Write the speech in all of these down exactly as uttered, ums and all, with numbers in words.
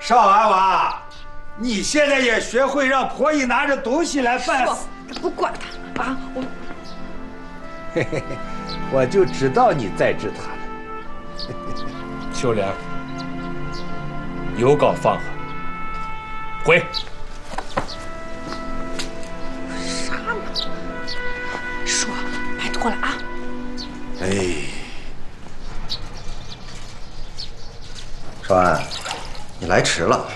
少安娃，你现在也学会让婆姨拿着东西来办事。 不管他啊，我。 嘿嘿嘿，我就知道你在治他了。 秀莲，有稿放下，回。 啥嘛？叔，拜托了啊！ 哎，少安，你来迟了。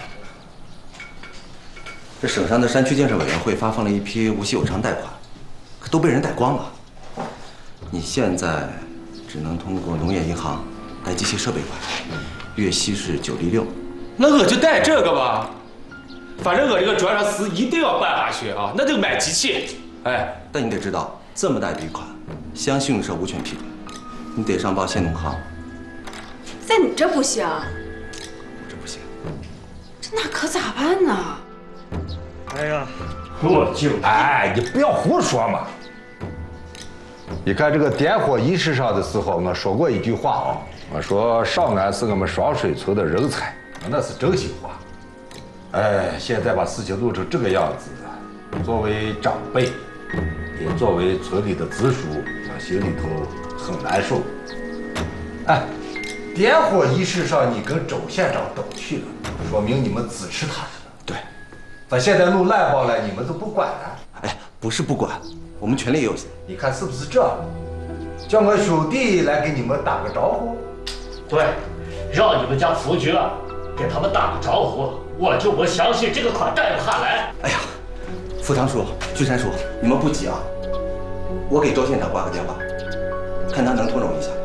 这省上的山区建设委员会发放了一批无息有偿贷款，可都被人贷光了。你现在只能通过农业银行贷机器设备款，月息是九厘六。 那我就贷这个吧，反正我这个专项事一定要办下去啊，那就买机器。哎， 但你得知道，这么大一笔款，乡信用社无权批准，你得上报县农行。 在你这不行， 这不行， 这那可咋办呢？ 哎呀， 我就哎，你不要胡说嘛！你看这个点火仪式上的时候，我说过一句话啊，我说少安是我们双水村的人才，那是真心话。哎，现在把事情弄成这个样子，作为长辈，也作为村里的支书，我心里头很难受。哎，点火仪式上你跟周县长都去了，说明你们支持他了。 对， 咱现在弄烂包了，你们都不管了。 哎，不是不管，我们权力也有。 你看是不是这？叫我兄弟来给你们打个招呼。 对，让你们家福爵给他们打个招呼，我就不相信这个款贷不下来。 哎呀，富堂叔、巨山叔，你们不急啊，我给周县长挂个电话，看他能通融一下。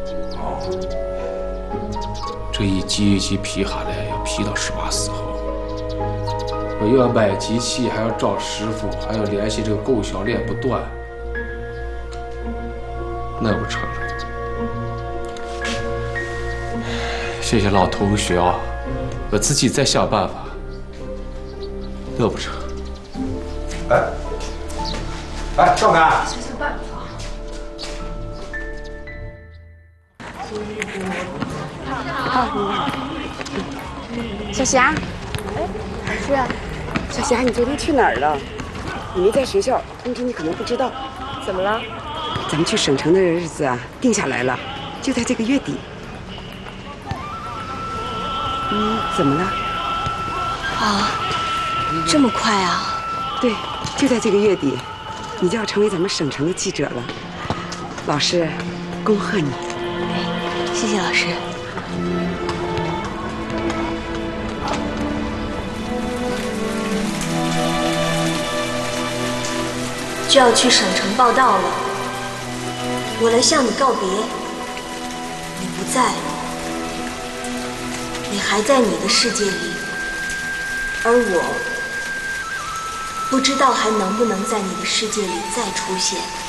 哦，这一级一级批下来，要批到什么时候？我又要买机器，还要找师傅，还要联系这个供销链不断，那不成了。谢谢老同学啊，我自己再想办法。那不成。 哎，哎，少安， 想想办法。 好，小霞，哎，是啊，小霞，你昨天去哪儿了？你没在学校，通知你可能不知道。 怎么了？ 咱们去省城的日子啊，定下来了，就在这个月底。嗯，怎么了？ 啊，这么快啊？ 对，就在这个月底，你就要成为咱们省城的记者了。老师，恭贺你！ 哎，谢谢老师。就要去省城报道了，我来向你告别。你不在了，你还在你的世界里，而我不知道还能不能在你的世界里再出现。